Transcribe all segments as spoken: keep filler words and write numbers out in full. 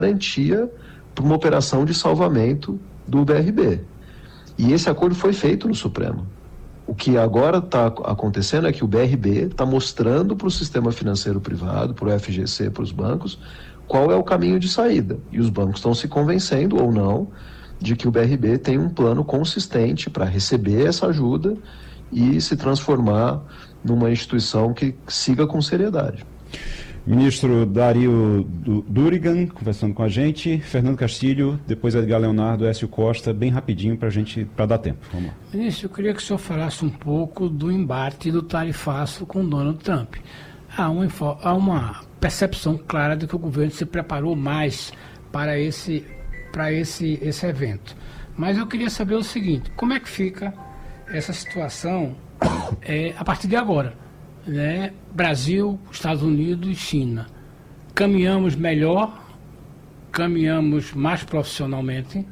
garantia para uma operação de salvamento do B R B. E esse acordo foi feito no Supremo. O que agora está acontecendo é que o B R B está mostrando para o sistema financeiro privado, para o F G C, para os bancos, qual é o caminho de saída. E os bancos estão se convencendo ou não de que o B R B tem um plano consistente para receber essa ajuda e se transformar numa instituição que siga com seriedade. Ministro Dario Durigan, conversando com a gente, Fernando Castilho, depois Edgar Leonardo, Écio Costa, bem rapidinho para a gente, para dar tempo. Vamos lá. Ministro, eu queria que o senhor falasse um pouco do embate do tarifaço com Donald Trump. Há uma, há uma percepção clara de que o governo se preparou mais para esse, para esse, esse evento. Mas eu queria saber o seguinte, como é que fica essa situação é, a partir de agora? Né? Brasil, Estados Unidos e China. Caminhamos melhor? Caminhamos mais profissionalmente?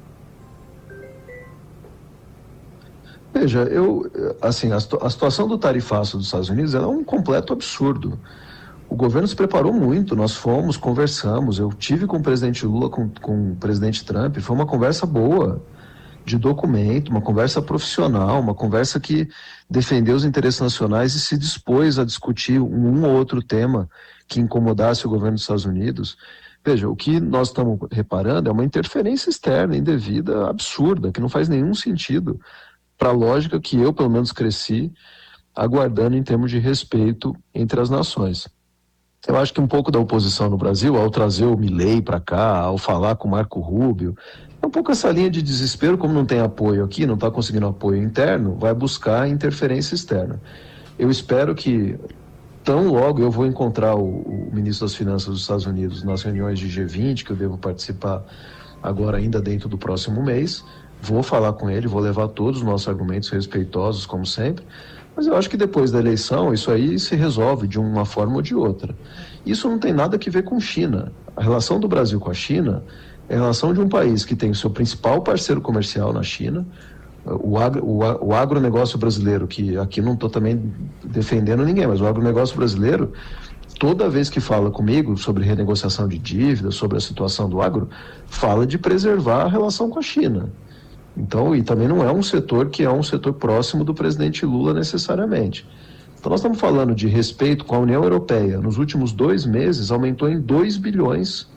Veja, eu, assim, a, a situação do tarifaço dos Estados Unidos é um completo absurdo. O governo se preparou muito, nós fomos, conversamos, eu tive com o presidente Lula, com, com o presidente Trump, foi uma conversa boa, de documento, uma conversa profissional, uma conversa que defendeu os interesses nacionais e se dispôs a discutir um ou outro tema que incomodasse o governo dos Estados Unidos. Veja, o que nós estamos reparando é uma interferência externa, indevida, absurda, que não faz nenhum sentido para a lógica que eu, pelo menos, cresci aguardando em termos de respeito entre as nações. Eu acho que um pouco da oposição no Brasil, ao trazer o Milei para cá, ao falar com o Marco Rubio, é um pouco essa linha de desespero, como não tem apoio aqui, não está conseguindo apoio interno, vai buscar interferência externa. Eu espero que, tão logo eu vou encontrar o, o ministro das Finanças dos Estados Unidos nas reuniões de G vinte, que eu devo participar agora ainda dentro do próximo mês, vou falar com ele, vou levar todos os nossos argumentos respeitosos, como sempre, mas eu acho que depois da eleição isso aí se resolve de uma forma ou de outra. Isso não tem nada a ver com China. A relação do Brasil com a China é a relação de um país que tem o seu principal parceiro comercial na China, o, agro, o, o agronegócio brasileiro, que aqui não estou também defendendo ninguém, mas o agronegócio brasileiro, toda vez que fala comigo sobre renegociação de dívidas, sobre a situação do agro, fala de preservar a relação com a China. Então, e também não é um setor que é um setor próximo do presidente Lula necessariamente. Então nós estamos falando de respeito com a União Europeia. Nos últimos dois meses aumentou em dois bilhões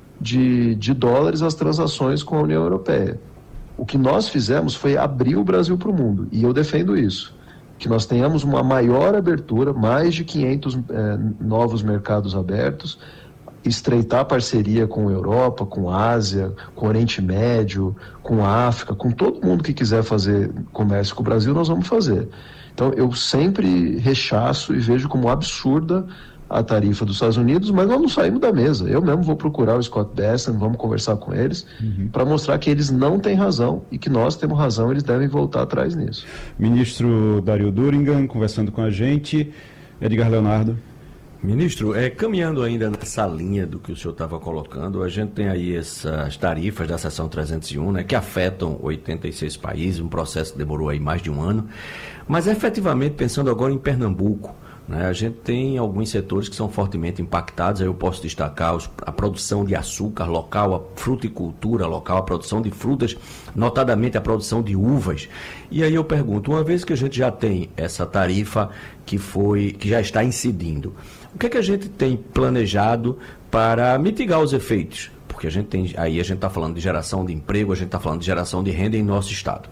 de, de dólares as transações com a União Europeia. O que nós fizemos foi abrir o Brasil para o mundo, e eu defendo isso. Que nós tenhamos uma maior abertura, mais de quinhentos eh, novos mercados abertos, estreitar parceria com a Europa, com a Ásia, com o Oriente Médio, com a África, com todo mundo que quiser fazer comércio com o Brasil, nós vamos fazer. Então eu sempre rechaço e vejo como absurda a tarifa dos Estados Unidos, mas nós não saímos da mesa. Eu mesmo vou procurar o Scott Bessent, vamos conversar com eles, uhum. para mostrar que eles não têm razão e que nós temos razão, eles devem voltar atrás nisso. Ministro Dario Durigan, conversando com a gente. Edgar Leonardo. Ministro, é, caminhando ainda nessa linha do que o senhor estava colocando, a gente tem aí essas tarifas da seção trezentos e um, né, que afetam oitenta e seis países, um processo que demorou aí mais de um ano, mas efetivamente, pensando agora em Pernambuco, né, a gente tem alguns setores que são fortemente impactados, aí eu posso destacar os, a produção de açúcar local, a fruticultura local, a produção de frutas, notadamente a produção de uvas. E aí eu pergunto, uma vez que a gente já tem essa tarifa que, foi, que já está incidindo, o que é que a gente tem planejado para mitigar os efeitos? Porque a gente tem, aí a gente está falando de geração de emprego, a gente está falando de geração de renda em nosso estado.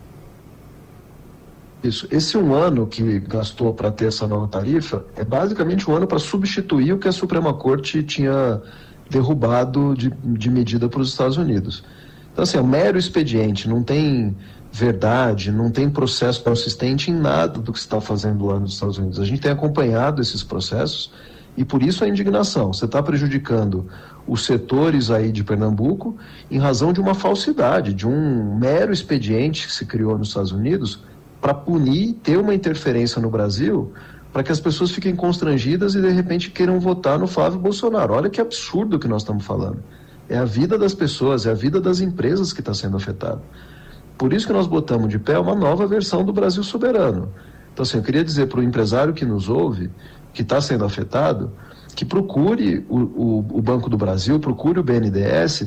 Isso. Esse um ano que gastou para ter essa nova tarifa é basicamente um ano para substituir o que a Suprema Corte tinha derrubado de, de medida para os Estados Unidos. Então, assim, é um mero expediente, não tem verdade, não tem processo consistente em nada do que se está fazendo lá nos Estados Unidos. A gente tem acompanhado esses processos e por isso a indignação. Você está prejudicando os setores aí de Pernambuco em razão de uma falsidade, de um mero expediente que se criou nos Estados Unidos para punir, ter uma interferência no Brasil, para que as pessoas fiquem constrangidas e de repente queiram votar no Flávio Bolsonaro. Olha que absurdo que nós estamos falando. É a vida das pessoas, é a vida das empresas que está sendo afetada. Por isso que nós botamos de pé uma nova versão do Brasil soberano. Então, assim, eu queria dizer para o empresário que nos ouve, que está sendo afetado, que procure o, o, o Banco do Brasil, procure o B N D E S,